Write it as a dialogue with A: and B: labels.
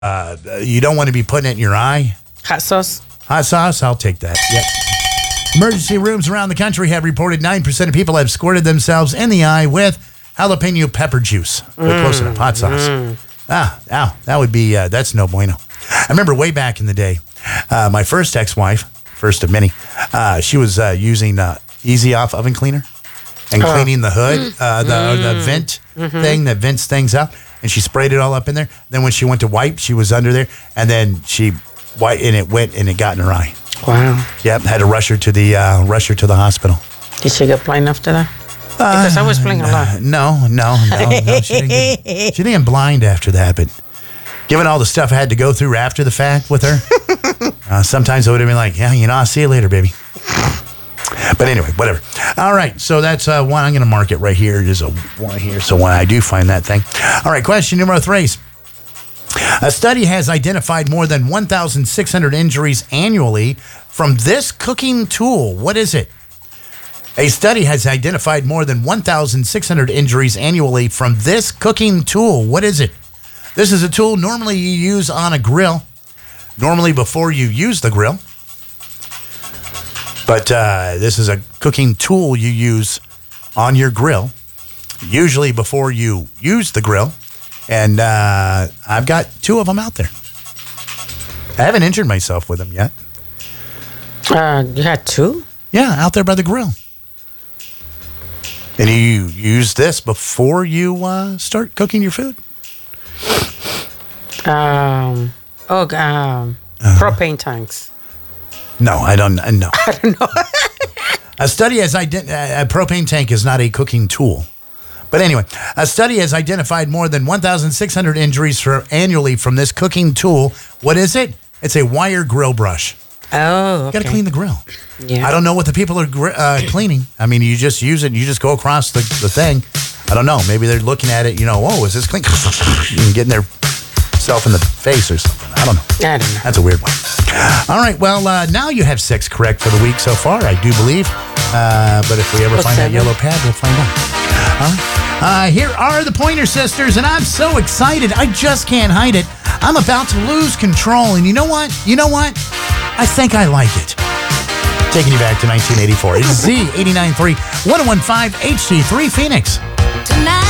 A: You don't want to be putting it in your eye.
B: Hot sauce?
A: Hot sauce? I'll take that. Yep. Emergency rooms around the country have reported 9% of people have squirted themselves in the eye with jalapeno pepper juice. Close enough. Hot sauce. That would be, that's no bueno. I remember way back in the day, my first ex-wife, first of many, she was using Easy Off oven cleaner and cleaning the hood, the vent thing that vents things up. And she sprayed it all up in there. Then when she went to wipe, she was under there. And then she wiped, and it went, and it got in her eye.
B: Wow.
A: Yep, had to rush her to the hospital.
B: Did she get blind after that? Because I was playing a lot.
A: No. She didn't get blind after that. But given all the stuff I had to go through after the fact with her, sometimes I would have been like, yeah, I'll see you later, baby. But anyway, whatever. All right, so that's one. I'm going to mark it right here. There's a one here, so when I do find that thing. All right, question number 3. A study has identified more than 1,600 injuries annually from this cooking tool. What is it? A study has identified more than 1,600 injuries annually from this cooking tool. What is it? This is a tool normally you use on a grill, normally before you use the grill. But this is a cooking tool you use on your grill, usually before you use the grill. And I've got 2 of them out there. I haven't injured myself with them yet.
B: You had 2?
A: Yeah, out there by the grill. And you use this before you start cooking your food?
B: Propane tanks.
A: No, I don't know.
B: I don't know.
A: A study has a propane tank is not a cooking tool. But anyway, a study has identified more than 1,600 injuries annually from this cooking tool. What is it? It's a wire grill brush.
B: Oh, okay.
A: You got to clean the grill.
B: Yeah.
A: I don't know what the people are cleaning. I mean, you just use it and you just go across the thing. I don't know. Maybe they're looking at it, oh, is this clean? And getting their self in the face or something. I don't know.
B: I don't know.
A: That's a weird one. All right. Well, now you have 6 correct for the week so far, I do believe. But if we ever find that yellow pad, we'll find out. All right. Here are the Pointer Sisters, and I'm so excited. I just can't hide it. I'm about to lose control, and you know what? I think I like it. Taking you back to 1984. It's Z89.3, 101.5 HD3 Phoenix.
C: Tonight.